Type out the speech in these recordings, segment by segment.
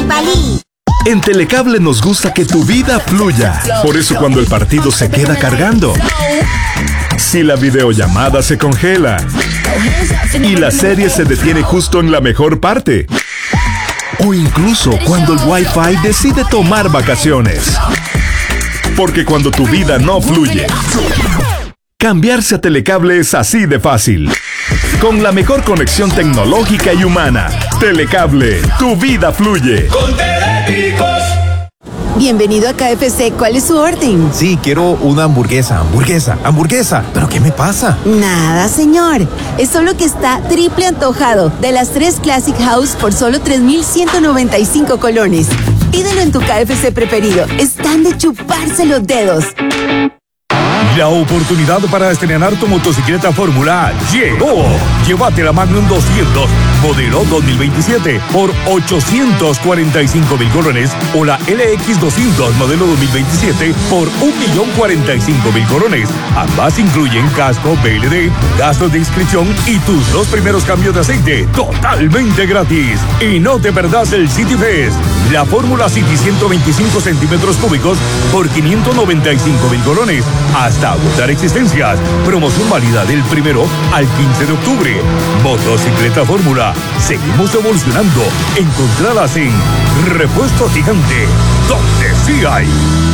Palí. En Telecable nos gusta que tu vida fluya. Por eso cuando el partido se queda cargando, si la videollamada se congela y la serie se detiene justo en la mejor parte, o incluso cuando el Wi-Fi decide tomar vacaciones. Porque cuando tu vida no fluye, cambiarse a Telecable es así de fácil. Con la mejor conexión tecnológica y humana. Telecable, tu vida fluye. Con Teléticos. Bienvenido a KFC, ¿cuál es su orden? Sí, quiero una hamburguesa. ¿Pero qué me pasa? Nada, señor. Es solo que está triple antojado de las 3 Classic House por solo 3,195 colones. Pídelo en tu KFC preferido. Están de chuparse los dedos. La oportunidad para estrenar tu motocicleta Fórmula llegó. Llévate la Magnum 200, modelo 2027, por 845,000 colones, o la LX 200, modelo 2027, por 1,045,000 colones. Ambas incluyen casco, BLD, gastos de inscripción y tus 2 primeros cambios de aceite totalmente gratis. Y no te perdás el City Fest, la Fórmula City 125 centímetros cúbicos por 595,000 colones. Hasta agotar existencias. Promoción válida del 1 al 15 de octubre. Motocicleta Fórmula. Seguimos evolucionando. Encontradas en Repuesto Gigante, donde sí hay.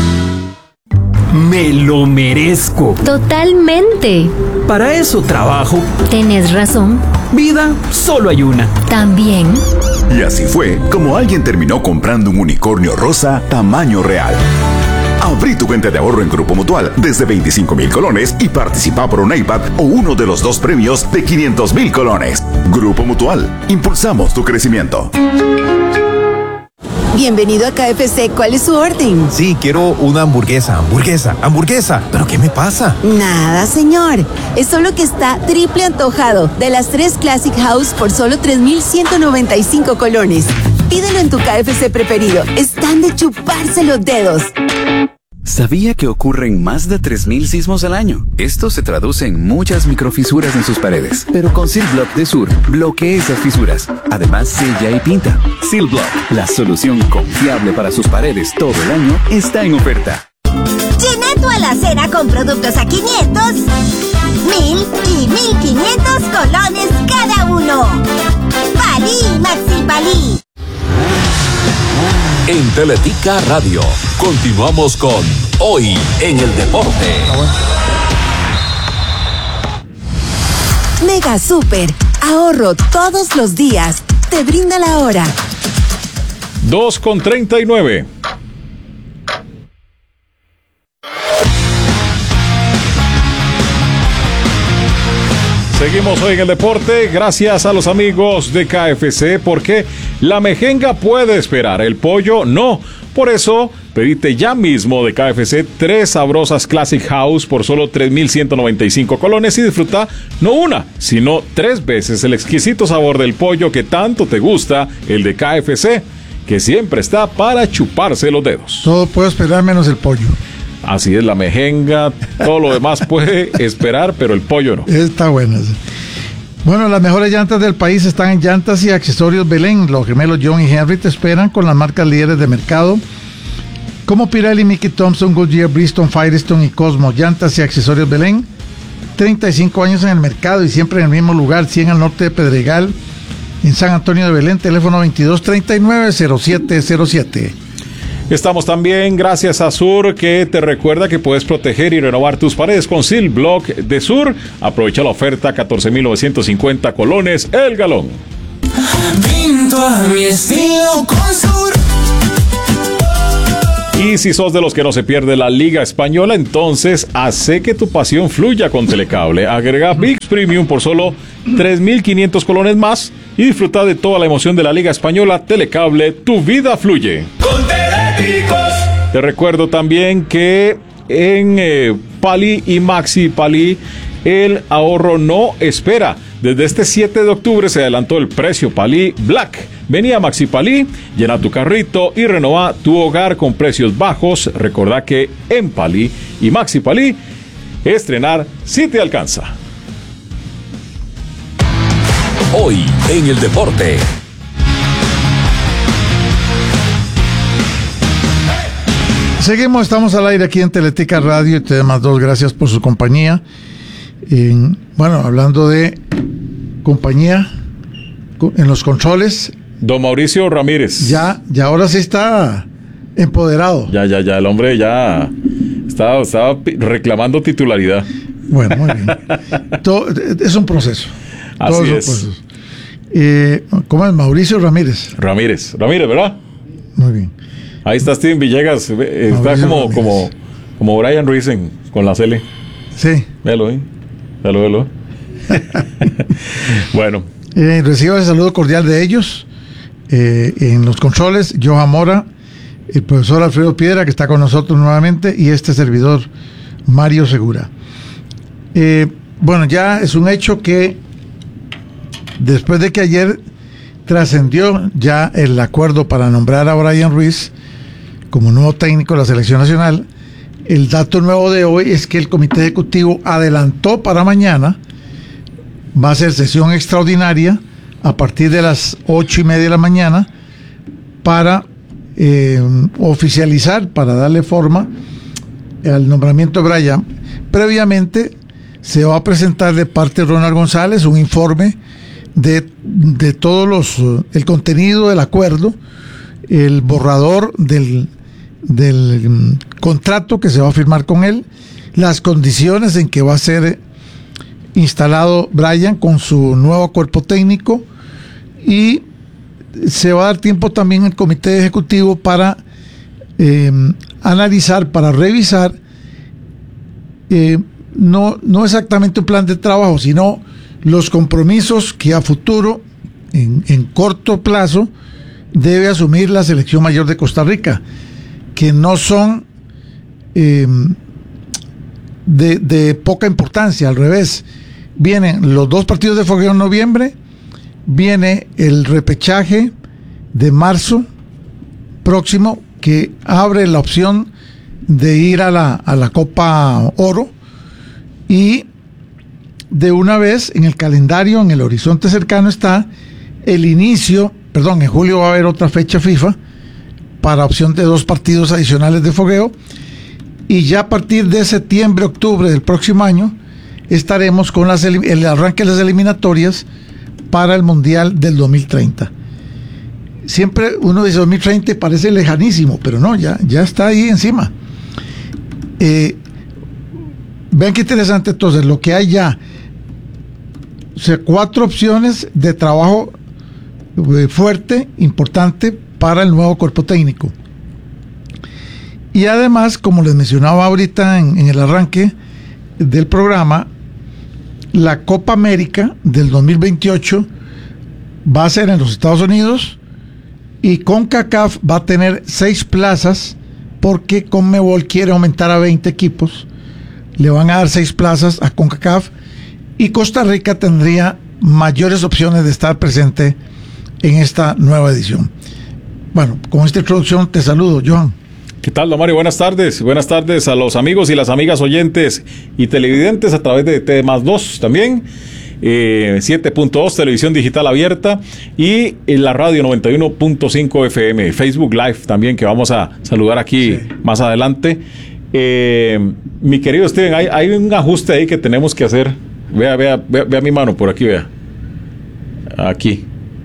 Me lo merezco. Totalmente. Para eso trabajo. Tienes razón. Vida, solo hay una. También. Y así fue como alguien terminó comprando un unicornio rosa tamaño real. Abrí tu cuenta de ahorro en Grupo Mutual desde 25,000 colones y participa por un iPad o uno de los 2 premios de 500,000 colones. Grupo Mutual, impulsamos tu crecimiento. Bienvenido a KFC, ¿cuál es su orden? Sí, quiero una hamburguesa. ¿Pero qué me pasa? Nada, señor. Es solo que está triple antojado de las 3 Classic House por solo 3,195 colones. Pídelo en tu KFC preferido. Están de chuparse los dedos. ¿Sabía que ocurren más de 3,000 sismos al año? Esto se traduce en muchas microfisuras en sus paredes. Pero con Seal Block de Sur, bloquea esas fisuras. Además, sella y pinta. Seal Block, la solución confiable para sus paredes todo el año, está en oferta. Llena tu alacena con productos a 500, 1,000 y 1,500 colones cada uno. Palí, Maxi Palí. En Teletica Radio, continuamos con Hoy en el Deporte. Mega Super, ahorro todos los días. Te brinda la hora. 2:39. Seguimos hoy en el deporte, gracias a los amigos de KFC, porque la mejenga puede esperar, el pollo no. Por eso, pedite ya mismo de KFC 3 sabrosas Classic House por solo 3,195 colones y disfruta no una, sino 3 veces el exquisito sabor del pollo que tanto te gusta, el de KFC, que siempre está para chuparse los dedos. Todo puedo esperar menos el pollo. Así es, la mejenga, todo lo demás puede esperar, pero el pollo no. Está bueno. Bueno, las mejores llantas del país están en Llantas y Accesorios Belén. Los gemelos John y Henry te esperan con las marcas líderes de mercado como Pirelli, Mickey Thompson, Goodyear, Bridgestone, Firestone y Cosmo. Llantas y Accesorios Belén, 35 años en el mercado y siempre en el mismo lugar, 100 al norte de Pedregal, en San Antonio de Belén, teléfono 2239-0707. Estamos también gracias a Sur, que te recuerda que puedes proteger y renovar tus paredes con Seal Block de Sur. Aprovecha la oferta, 14,950 colones el galón. Pinto a mi estilo con Sur. Y si sos de los que no se pierde la Liga Española, entonces hace que tu pasión fluya con Telecable. Agrega ViX Premium por solo 3,500 colones más y disfruta de toda la emoción de la Liga Española. Telecable, tu vida fluye. Con Teléticos. Te recuerdo también que en Palí y Maxi Palí el ahorro no espera. Desde este 7 de octubre se adelantó el precio Palí Black. Vení a Maxi Palí, llena tu carrito y renova tu hogar con precios bajos. Recordá que en Palí y Maxi Palí, estrenar sí te alcanza. Hoy en el deporte. Seguimos, estamos al aire aquí en Teletica Radio y TDM2, gracias por su compañía. Bueno, hablando de compañía en los controles. Don Mauricio Ramírez. Ya ahora sí está empoderado. Ya, el hombre ya estaba reclamando titularidad. Bueno, muy bien. Es un proceso. Así es. ¿Cómo es? Mauricio Ramírez. Ramírez, ¿verdad? Muy bien. Ahí está Steven Villegas. Está como Brian Ruiz con la Cele. Sí. Véalo. Bueno. Recibo el saludo cordial de ellos. En los controles, Johan Mora, el profesor Alfredo Piedra, que está con nosotros nuevamente, y este servidor, Mario Segura. Bueno, ya es un hecho que después de que ayer trascendió ya el acuerdo para nombrar a Brian Ruiz como nuevo técnico de la selección nacional, el dato nuevo de hoy es que el comité ejecutivo adelantó para mañana, va a ser sesión extraordinaria a partir de las 8:30 de la mañana para oficializar, para darle forma al nombramiento de Brian. Previamente se va a presentar de parte de Ronald González un informe de todos el contenido del acuerdo, el borrador del contrato que se va a firmar con él, las condiciones en que va a ser instalado Brian con su nuevo cuerpo técnico, y se va a dar tiempo también el comité ejecutivo para analizar, para revisar no exactamente un plan de trabajo, sino los compromisos que a futuro, en corto plazo, debe asumir la selección mayor de Costa Rica, que no son de poca importancia, al revés. Vienen los 2 partidos de fogueo en noviembre, viene el repechaje de marzo próximo, que abre la opción de ir a la Copa Oro, y de una vez en el calendario, en el horizonte cercano, está el inicio, en julio va a haber otra fecha FIFA para opción de 2 partidos adicionales de fogueo, y ya a partir de septiembre, octubre del próximo año estaremos con el arranque de las eliminatorias para el Mundial del 2030. Siempre uno dice 2030 y parece lejanísimo, pero no, ya está ahí encima. Vean qué interesante entonces lo que hay ya. O sea, 4 opciones de trabajo fuerte, importante para el nuevo cuerpo técnico. Y además, como les mencionaba ahorita en el arranque del programa, la Copa América del 2028 va a ser en los Estados Unidos, y CONCACAF va a tener 6 plazas porque CONMEBOL quiere aumentar a 20 equipos. Le van a dar 6 plazas a CONCACAF, y Costa Rica tendría mayores opciones de estar presente en esta nueva edición. Bueno, con esta introducción te saludo, Johan. ¿Qué tal, don Mario? Buenas tardes. Buenas tardes a los amigos y las amigas oyentes y televidentes a través de TDM2 también. 7.2 televisión digital abierta, y en la radio 91.5 FM, Facebook Live también, que vamos a saludar aquí más adelante. Mi querido Steven, hay un ajuste ahí que tenemos que hacer. Vea mi mano por aquí, vea. Aquí.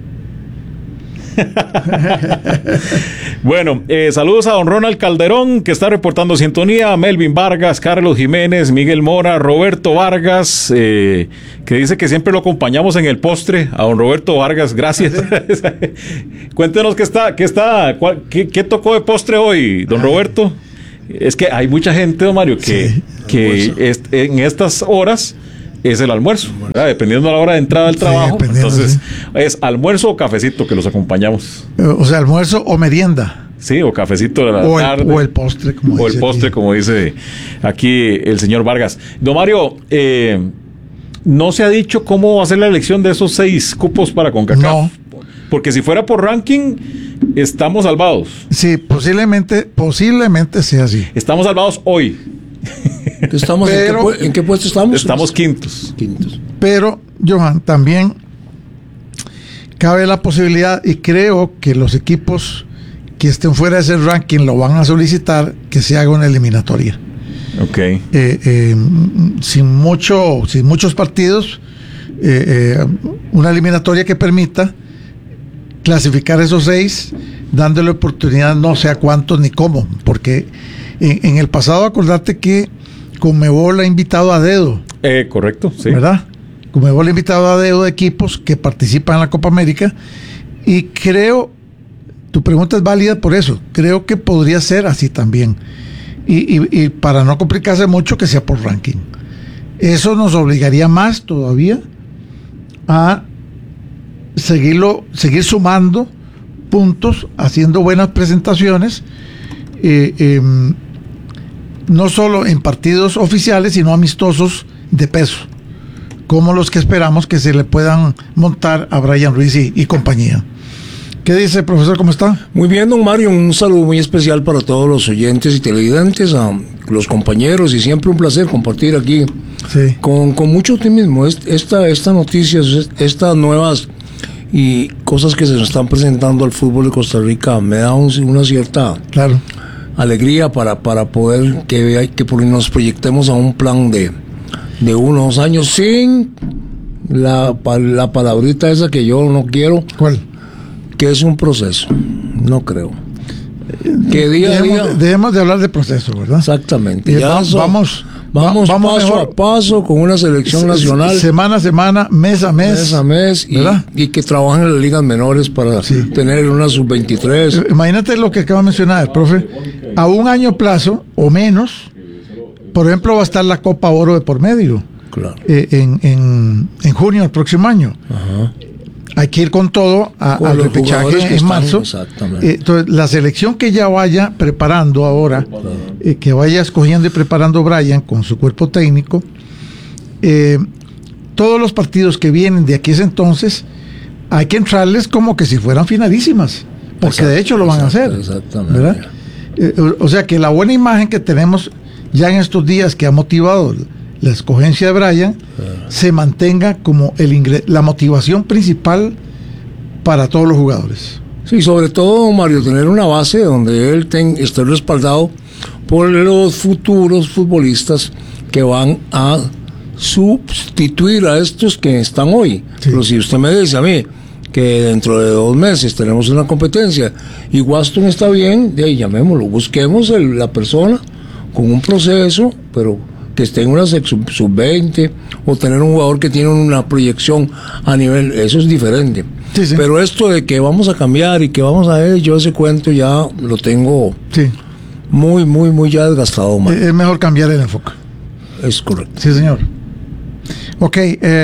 Bueno, saludos a don Ronald Calderón, que está reportando sintonía, a Melvin Vargas, Carlos Jiménez, Miguel Mora, Roberto Vargas, que dice que siempre lo acompañamos en el postre. A don Roberto Vargas, gracias. Cuéntenos qué tocó de postre hoy, don Roberto. Es que hay mucha gente, don Mario, que en estas horas es el almuerzo, ¿verdad? Dependiendo de la hora de entrada del trabajo. Entonces, es almuerzo o cafecito que los acompañamos. O sea, almuerzo o merienda. Sí, o cafecito de la tarde. O el postre, como dice aquí el señor Vargas. Don Mario, no se ha dicho cómo va a ser la elección de esos 6 cupos para CONCACAF. No. Porque si fuera por ranking, estamos salvados. Sí, posiblemente sea así. Estamos salvados hoy. ¿En qué puesto estamos? Estamos quintos. Pero, Johan, también cabe la posibilidad, y creo que los equipos que estén fuera de ese ranking lo van a solicitar que se haga una eliminatoria. Ok. Sin muchos partidos, una eliminatoria que permita clasificar esos 6, dándole oportunidad no sé a cuántos ni cómo, porque en el pasado acordate que Conmebol ha invitado a dedo. Correcto, sí. ¿Verdad? Conmebol ha invitado a dedo de equipos que participan en la Copa América, y creo, tu pregunta es válida por eso, creo que podría ser así también. Y para no complicarse mucho, que sea por ranking. Eso nos obligaría más todavía a seguir sumando puntos, haciendo buenas presentaciones, no solo en partidos oficiales, sino amistosos de peso, como los que esperamos que se le puedan montar a Brian Ruiz y compañía. ¿Qué dice, profesor? ¿Cómo está? Muy bien, don Mario, un saludo muy especial para todos los oyentes y televidentes, a los compañeros, y siempre un placer compartir aquí con mucho optimismo esta noticia, estas nuevas y cosas que se nos están presentando al fútbol de Costa Rica. Me da una cierta alegría para poder que nos proyectemos a un plan de 1 o 2 años sin la palabrita esa que yo no quiero. ¿Cuál? Que es un proceso, no creo. Que dejemos de hablar de proceso, ¿verdad? Exactamente. Vamos paso mejor, a paso con una selección nacional. Semana a semana, mes a mes. Y que trabajen en las ligas menores para tener una sub-23. Imagínate lo que acaba de mencionar el profe. A un año plazo o menos, por ejemplo, va a estar la Copa Oro de por medio. Claro. En junio del próximo año. Ajá. Hay que ir con todo al repechaje en marzo. Entonces, la selección que ya vaya preparando ahora, que vaya escogiendo y preparando Brian con su cuerpo técnico, todos los partidos que vienen de aquí a ese entonces, hay que entrarles como que si fueran finalísimas, porque de hecho lo van a hacer. Exactamente. ¿Verdad? O sea que la buena imagen que tenemos ya en estos días, que ha motivado la escogencia de Brian, se mantenga como la motivación principal para todos los jugadores. Sí, sobre todo, Mario, tener una base donde él esté respaldado por los futuros futbolistas que van a sustituir a estos que están hoy. Pero si usted me dice a mí que dentro de 2 meses tenemos una competencia y Waston está bien, llamémoslo, busquemos la persona con un proceso, pero que esté en una sub-20, o tener un jugador que tiene una proyección a nivel, eso es diferente. Pero esto de que vamos a cambiar y que vamos a ver, yo ese cuento ya lo tengo muy ya desgastado. Es mejor cambiar el enfoque. Es correcto. Sí, señor. Ok,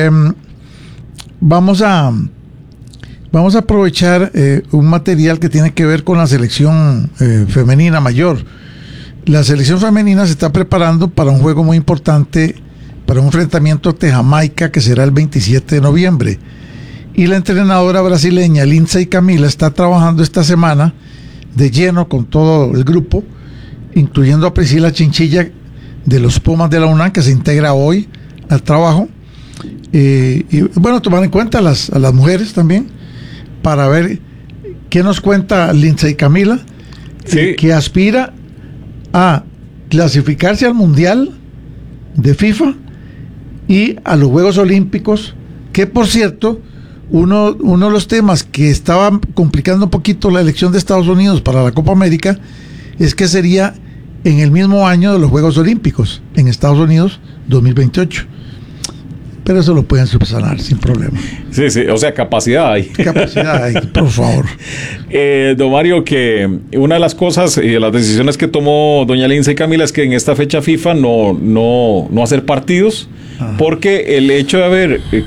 vamos a aprovechar un material que tiene que ver con la selección femenina mayor. La selección femenina se está preparando para un juego muy importante, para un enfrentamiento ante Jamaica, que será el 27 de noviembre. Y la entrenadora brasileña Lindsay Camila está trabajando esta semana de lleno con todo el grupo, incluyendo a Priscila Chinchilla de los Pumas de la UNAM, que se integra hoy al trabajo. Y bueno, tomar en cuenta a las mujeres también, para ver qué nos cuenta Lindsay Camila, que aspira a clasificarse al Mundial de FIFA y a los Juegos Olímpicos, que por cierto, uno de los temas que estaba complicando un poquito la elección de Estados Unidos para la Copa América es que sería en el mismo año de los Juegos Olímpicos en Estados Unidos, 2028. Pero eso lo pueden subsanar sin problema. Sí, o sea, capacidad hay. Capacidad hay, por favor. Don Mario, que una de las cosas y las decisiones que tomó doña Lindsay Camila es que en esta fecha FIFA no hacer partidos, porque el hecho de haber